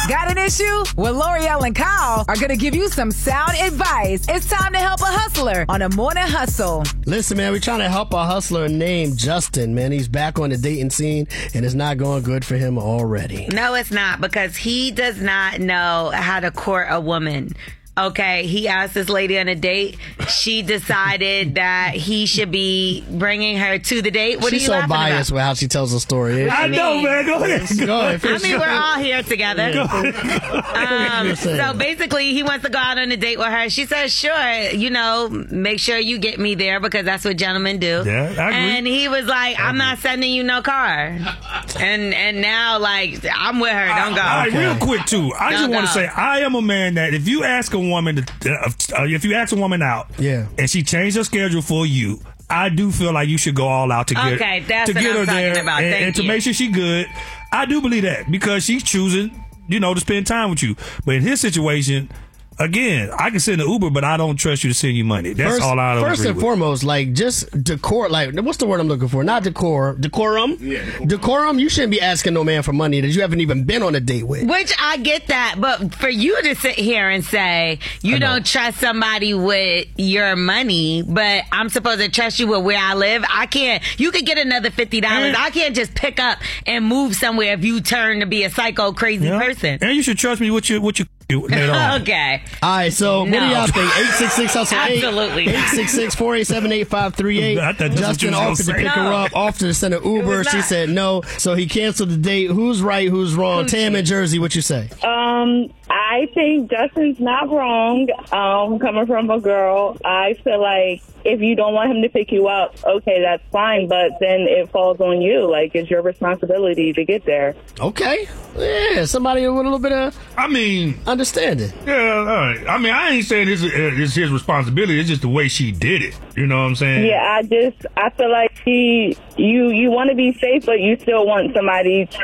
Got an issue? Well, L'Oreal and Kyle are going to give you some sound advice. It's time to help a hustler on a morning hustle. Listen, man, we're trying to help a hustler named Justin, man. He's back on the dating scene, and it's not going good for him already. No, it's not, because he does not know how to court a woman. Okay, he asked this lady on a date. She decided that he should be bringing her to the date. What She's are you so laughing biased about? with how she tells the story. I know, man. Go ahead. Go ahead. I mean, we're all here together. So basically, he wants to go out on a date with her. She says, sure, make sure you get me there, because that's what gentlemen do. Yeah, I agree. And he was like, I'm not sending you no car. And now, like, I'm with her. Don't go. All right, real quick, too. I just want to go. say, I am a man that if you ask a woman, if you ask a woman out, Yeah. and she changed her schedule for you, I do feel like you should go all out to get, Okay, that's to what get I'm her talking there about. and Thank to you. make sure she good. I do believe that, because she's choosing, to spend time with you. But in his situation, again, I can send an Uber, but I don't trust you to send you money. That's all I don't First agree and with. foremost, like, just decor, like, what's the word I'm looking for? Not decor. Decorum? Yeah. Decorum, you shouldn't be asking no man for money that you haven't even been on a date with. Which I get that, but for you to sit here and say you don't trust somebody with your money, but I'm supposed to trust you with where I live, I can't. You could get another $50. I can't just pick up and move somewhere if you turn to be a psycho crazy person. And you should trust me with your later on. Okay. All right, so what do No. y'all think? 866-HUSTLE-8. Absolutely not. 866-487-8538. I thought that's what Justin you was gonna offered to say. pick her No. up, offered to send an Uber. was She not. said no, so he canceled the date. Who's right, who's wrong? Tam in Jersey, what you say? I think Justin's not wrong. Coming from a girl, I feel like if you don't want him to pick you up, okay, that's fine. But then it falls on you. Like, it's your responsibility to get there. Okay. Yeah, somebody with a little bit of I mean, understanding. yeah, all right. I mean, I ain't saying it's his responsibility. It's just the way she did it. You know what I'm saying? Yeah, I feel like you want to be safe, but you still want somebody